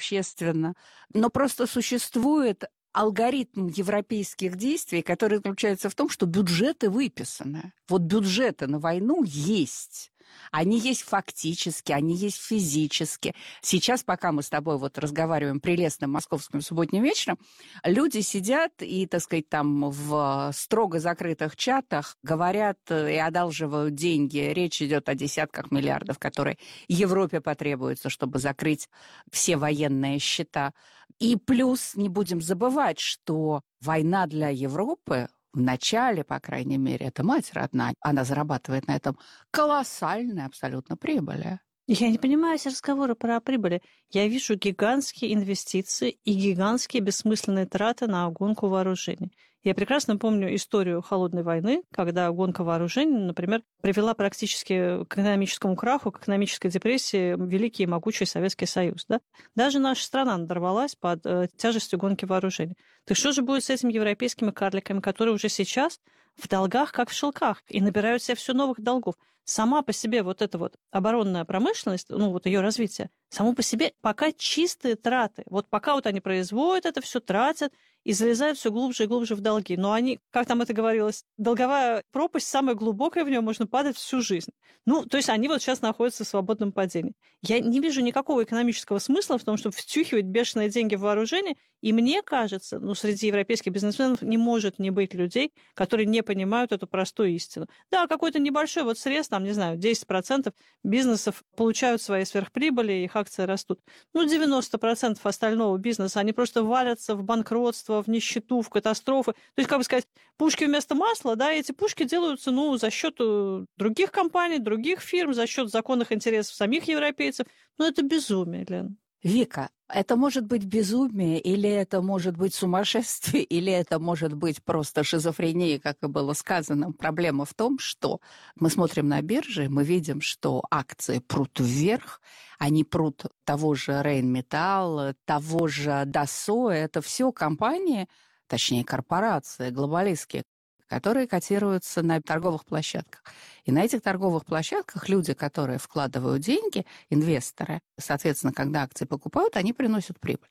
общественно. Но просто существует алгоритм европейских действий, который заключается в том, что бюджеты выписаны. Вот бюджеты на войну есть. Они есть фактически, они есть физически. Сейчас, пока мы с тобой вот разговариваем прелестным московским субботним вечером, люди сидят и, так сказать, там в строго закрытых чатах говорят и одалживают деньги. Речь идет о десятках миллиардов, которые Европе потребуются, чтобы закрыть все военные счета. И плюс не будем забывать, что война для Европы в начале, по крайней мере, это мать родная, она зарабатывает на этом колоссальные абсолютно прибыли. Я не понимаю эти разговоры про прибыли. Я вижу гигантские инвестиции и гигантские бессмысленные траты на гонку вооружений. Я прекрасно помню историю Холодной войны, когда гонка вооружений, например, привела практически к экономическому краху, к экономической депрессии великий и могучий Советский Союз. Да? Даже наша страна надорвалась под тяжестью гонки вооружений. Так что же будет с этими европейскими карликами, которые уже сейчас в долгах, как в шелках, и набирают себе все новых долгов? Сама по себе вот эта вот оборонная промышленность, ну вот ее развитие, само по себе пока чистые траты. Вот пока вот они производят это все, тратят и залезают все глубже и глубже в долги. Но они, как там это говорилось, долговая пропасть самая глубокая, в нее можно падать всю жизнь. Ну, то есть они вот сейчас находятся в свободном падении. Я не вижу никакого экономического смысла в том, чтобы втюхивать бешеные деньги в вооружение. И мне кажется, ну, среди европейских бизнесменов не может не быть людей, которые не понимают эту простую истину. Да, какой-то небольшой вот срез, там, не знаю, 10% бизнесов получают свои сверхприбыли, их акции растут. Ну, 90% остального бизнеса, они просто валятся в банкротство, в нищету, в катастрофы. То есть, как бы сказать, пушки вместо масла, да, и эти пушки делаются, ну, за счет других компаний, других фирм, за счет законных интересов самих европейцев. Ну, это безумие, Лен. Вика, это может быть безумие, или это может быть сумасшествие, или это может быть просто шизофрения, как и было сказано. Проблема в том, что мы смотрим на бирже, мы видим, что акции прут вверх, они прут того же Rheinmetall, того же Dassault. Это все компании, точнее корпорации глобалистские, которые котируются на торговых площадках. И на этих торговых площадках люди, которые вкладывают деньги, инвесторы, соответственно, когда акции покупают, они приносят прибыль.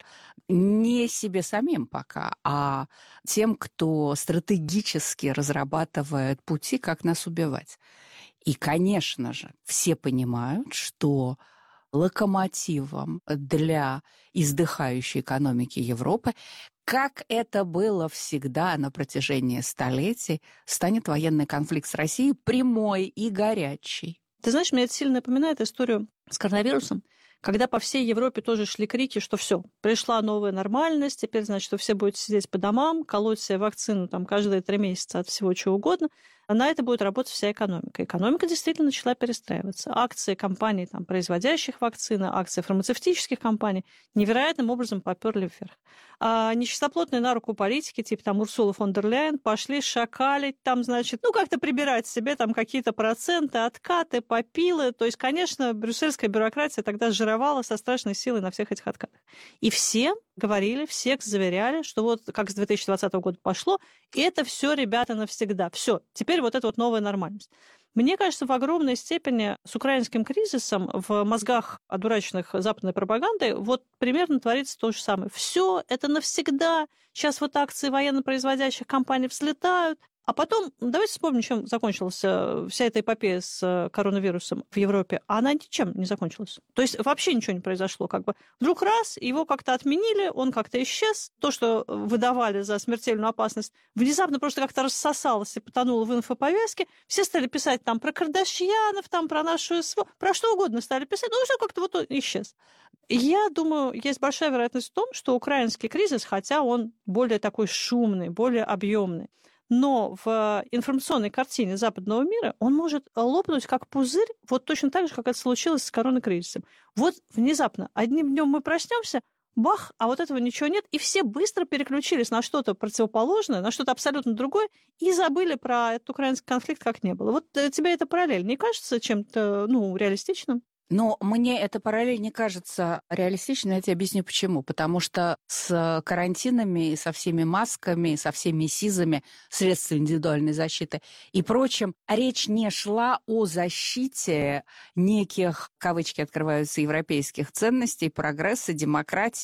Не себе самим пока, а тем, кто стратегически разрабатывает пути, как нас убивать. И, конечно же, все понимают, что локомотивом для издыхающей экономики Европы, как это было всегда на протяжении столетий, станет военный конфликт с Россией прямой и горячий. Ты знаешь, мне это сильно напоминает историю с коронавирусом, когда по всей Европе тоже шли крики, что все, пришла новая нормальность, теперь, значит, что все будут сидеть по домам, колоть себе вакцину там, каждые 3 месяца от всего чего угодно. А на это будет работать вся экономика. Экономика действительно начала перестраиваться. Акции компаний, там, производящих вакцины, акции фармацевтических компаний невероятным образом поперли вверх. А нечистоплотные на руку политики, типа там Урсула фон дер Ляйен, пошли шакалить, там, значит, ну, как-то прибирать себе там какие-то проценты, откаты, попилы. То есть, конечно, брюссельская бюрократия тогда жировала со страшной силой на всех этих откатах. И все говорили, всех заверяли, что вот как с 2020 года пошло, это все, ребята, навсегда. Все, теперь вот это вот новая нормальность. Мне кажется, в огромной степени с украинским кризисом в мозгах одураченных западной пропагандой вот примерно творится то же самое. Все это навсегда. Сейчас вот акции военно-производящих компаний взлетают. А потом, давайте вспомним, чем закончилась вся эта эпопея с коронавирусом в Европе. А она ничем не закончилась. То есть вообще ничего не произошло. Как бы вдруг раз, его как-то отменили, он как-то исчез. То, что выдавали за смертельную опасность, внезапно просто как-то рассосалось и потонуло в инфоповестке. Все стали писать там про Кардашьянов, там про нашу СВО, про что угодно стали писать. Ну, все как-то вот он исчез. Я думаю, есть большая вероятность в том, что украинский кризис, хотя он более такой шумный, более объемный, но в информационной картине западного мира он может лопнуть как пузырь, вот точно так же, как это случилось с коронакризисом. Вот внезапно, одним днем мы проснемся, бах, а вот этого ничего нет, и все быстро переключились на что-то противоположное, на что-то абсолютно другое, и забыли про этот украинский конфликт, как не было. Вот тебе эта параллель не кажется чем-то, реалистичным? Но мне эта параллель не кажется реалистичной, я тебе объясню почему. Потому что с карантинами, со всеми масками, со всеми СИЗами, средствами индивидуальной защиты и прочим, речь не шла о защите неких, кавычки открываются, европейских ценностей, прогресса, демократии,